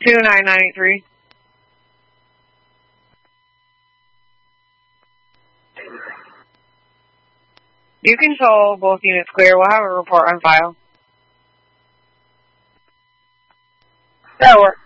29983. You control both units clear. We'll have a report on file. That works.